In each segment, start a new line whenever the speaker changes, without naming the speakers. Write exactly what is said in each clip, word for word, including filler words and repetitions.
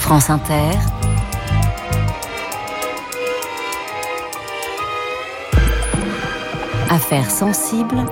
France Inter. Affaires sensibles.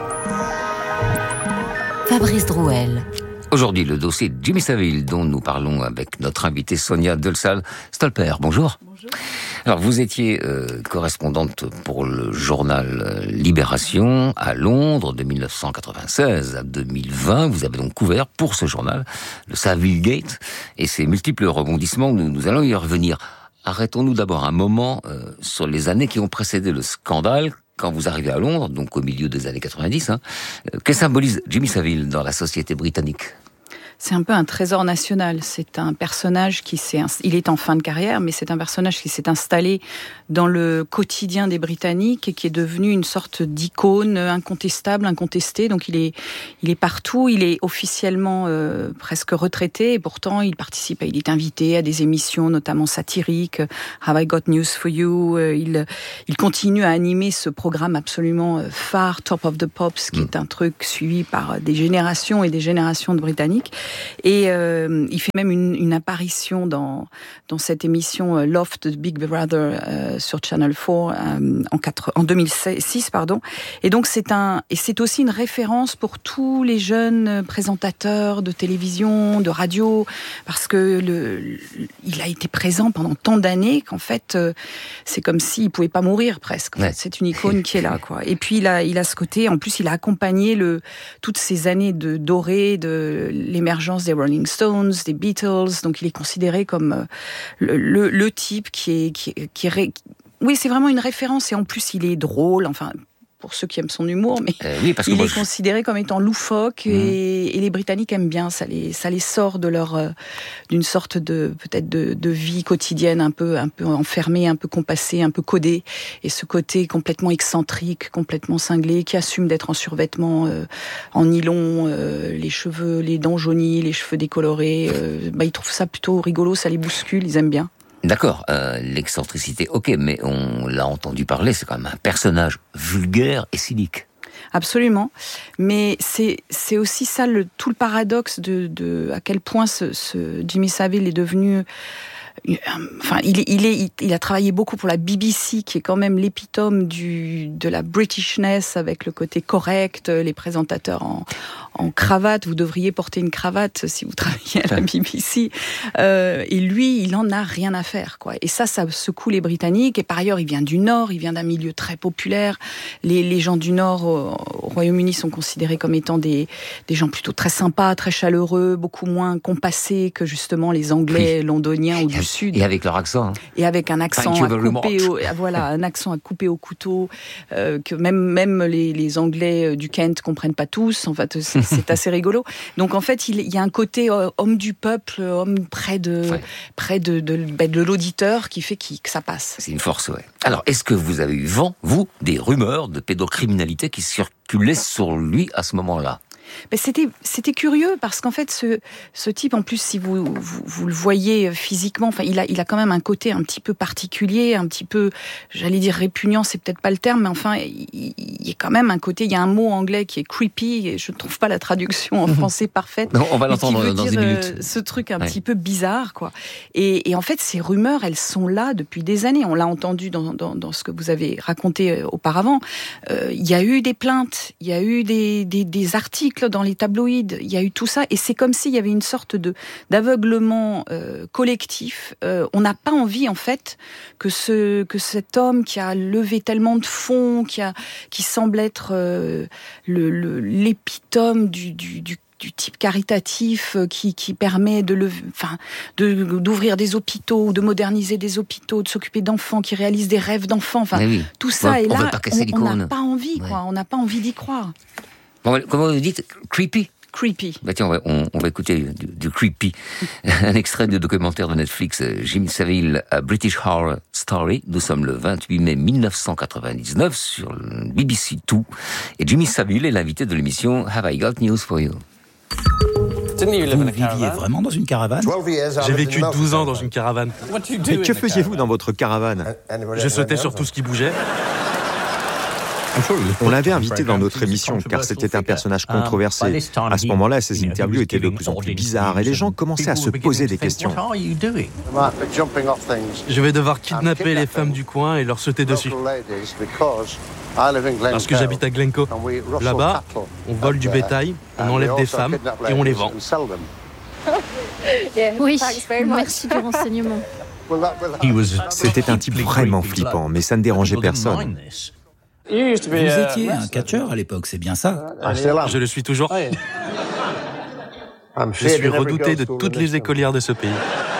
Fabrice Drouel.
Aujourd'hui, le dossier de Jimmy Savile, dont nous parlons avec notre invitée Sonia Delsal-Stolper. Bonjour.
Bonjour.
Alors, vous étiez euh, correspondante pour le journal Libération à Londres de dix-neuf cent quatre-vingt-seize à deux mille vingt. Vous avez donc couvert pour ce journal le Savile Gate et ses multiples rebondissements. Nous, nous allons y revenir. Arrêtons-nous d'abord un moment euh, sur les années qui ont précédé le scandale. Quand vous arrivez à Londres, donc au milieu des années quatre-vingt-dix, hein, que symbolise Jimmy Savile dans la société britannique ?
C'est un peu un trésor national. C'est un personnage qui s'est... Il est en fin de carrière, mais c'est un personnage qui s'est installé dans le quotidien des Britanniques et qui est devenu une sorte d'icône incontestable, incontestée. Donc il est, il est partout. Il est officiellement euh, presque retraité et pourtant il participe. Il est invité à des émissions, notamment satiriques. Have I Got News for You. Il, il continue à animer ce programme absolument phare, Top of the Pops, qui mmh. est un truc suivi par des générations et des générations de Britanniques. Et euh, il fait même une, une apparition dans, dans cette émission euh, Loft de Big Brother euh, sur Channel quatre euh, en, quatre, en deux mille six. Pardon. Et donc c'est, un, et c'est aussi une référence pour tous les jeunes présentateurs de télévision, de radio, parce que le, le, il a été présent pendant tant d'années qu'en fait euh, c'est comme s'il ne pouvait pas mourir presque. En fait. C'est une icône qui est là, quoi. Et puis il a, il a ce côté, en plus il a accompagné le, toutes ces années de dorées, de l'émergence des Rolling Stones, des Beatles, donc il est considéré comme le, le, le type qui est, qui, qui est ré... oui, c'est vraiment une référence et en plus il est drôle, enfin pour ceux qui aiment son humour, mais
euh, oui, parce que
il
moi,
est
je...
considéré comme étant loufoque mmh. et, et les Britanniques aiment bien, ça les, ça les sort de leur, euh, d'une sorte de, peut-être de, de vie quotidienne un peu, un peu enfermée, un peu compassée, un peu codée, et ce côté complètement excentrique, complètement cinglé, qui assume d'être en survêtement, euh, en nylon, euh, les cheveux, les dents jaunies, les cheveux décolorés, euh, bah, ils trouvent ça plutôt rigolo, ça les bouscule, ils aiment bien.
D'accord, euh, l'excentricité, ok, mais on l'a entendu parler, c'est quand même un personnage vulgaire et cynique.
Absolument, mais c'est c'est aussi ça le tout le paradoxe de de à quel point ce, ce Jimmy Savile est devenu. Enfin, il, est, il, est, il, il a travaillé beaucoup pour la B B C, qui est quand même l'épitome du, de la Britishness, avec le côté correct, les présentateurs en, en cravate. Vous devriez porter une cravate si vous travaillez à la B B C. Euh, et lui, il en a rien à faire, quoi. Et ça, ça secoue les Britanniques. Et par ailleurs, il vient du Nord, il vient d'un milieu très populaire. Les, les gens du Nord au, au Royaume-Uni sont considérés comme étant des, des gens plutôt très sympas, très chaleureux, beaucoup moins compassés que justement les Anglais, oui. londoniens ou du Sud.
Et avec leur accent. Hein.
Et avec un accent à couper au, voilà, un accent à couper au couteau, euh, que même, même les, les Anglais du Kent comprennent pas tous. En fait, c'est, c'est assez rigolo. Donc, en fait, il, il y a un côté euh, homme du peuple, homme près de, ouais. près de, de, de, de l'auditeur qui fait qui, que ça passe.
C'est une force, ouais. Alors, est-ce que vous avez eu vent, vous, des rumeurs de pédocriminalité qui circulaient sur lui à ce moment-là ?
Ben c'était c'était curieux parce qu'en fait ce ce type, en plus, si vous vous, vous le voyez physiquement, enfin il a il a quand même un côté un petit peu particulier, un petit peu, j'allais dire répugnant, c'est peut-être pas le terme, mais enfin il, il y a quand même un côté, il y a un mot anglais qui est creepy et je ne trouve pas la traduction en français parfaite.
Non, on va l'entendre dans une minute.
Euh, ce truc un ouais. petit peu bizarre, quoi. Et, et en fait ces rumeurs, elles sont là depuis des années. On l'a entendu dans dans, dans ce que vous avez raconté auparavant. Euh, il y a eu des plaintes, il y a eu des des, des articles dans les tabloïds, il y a eu tout ça, et c'est comme s'il y avait une sorte de d'aveuglement euh, collectif. Euh, on n'a pas envie, en fait, que ce que cet homme qui a levé tellement de fonds, qui a qui semble être euh, le, le l'épitome du du, du du type caritatif qui, qui permet de, lever, enfin, de, d'ouvrir des hôpitaux, de moderniser des hôpitaux, de s'occuper d'enfants, qui réalisent des rêves d'enfants. Enfin, oui. tout ça ouais, est là. On n'a pas envie, ouais. quoi. On n'a pas envie d'y croire.
Comment vous dites ? Creepy ?
Creepy.
Bah tiens, on va, on, on va écouter du, du creepy. Un extrait de documentaire de Netflix, Jimmy Savile, A British Horror Story. Nous sommes le vingt-huit mai dix-neuf cent quatre-vingt-dix-neuf sur le B B C deux. Et Jimmy Savile est l'invité de l'émission Have I Got News for You.
Vous viviez vraiment dans une caravane ?
J'ai vécu douze ans dans une caravane.
Mais que faisiez-vous dans votre caravane ?
Je sautais sur tout ce qui bougeait.
On l'avait invité dans notre émission car c'était un personnage controversé. À ce moment-là, ses interviews étaient de plus en plus bizarres et les gens commençaient à se poser des questions.
Je vais devoir kidnapper les femmes du coin et leur sauter dessus. Parce que j'habite à Glencoe. Là-bas, on vole du bétail, on enlève des femmes et on les vend.
Oui, merci du renseignement.
C'était un type vraiment flippant, mais ça ne dérangeait personne.
Vous étiez un catcheur à l'époque, c'est bien ça?
Je le suis toujours. Je suis redouté de toutes les écolières de ce pays.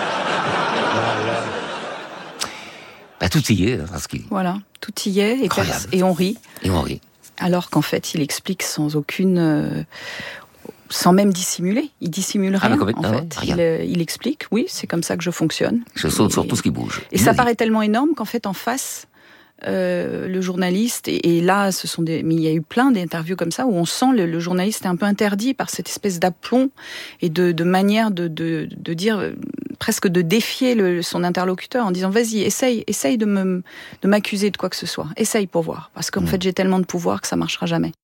Bah, tout y est, parce qu'il...
Voilà, tout y est, et, pers- et on rit.
Et on rit.
Alors qu'en fait, il explique sans aucune... Euh, sans même dissimuler. Il dissimule rien,
ah,
en fait.
Rien.
Il, euh, il explique, oui, c'est comme ça que je fonctionne.
Je saute
et,
sur tout ce qui bouge.
Et ça paraît tellement énorme qu'en fait, en face... Euh, le journaliste, et, et là, ce sont des, mais il y a eu plein d'interviews comme ça où on sent le, le journaliste est un peu interdit par cette espèce d'aplomb et de, de manière de, de, de dire, presque de défier le, son interlocuteur en disant vas-y, essaye, essaye de, me, de m'accuser de quoi que ce soit, essaye pour voir, parce qu'en mmh. fait j'ai tellement de pouvoir que ça marchera jamais.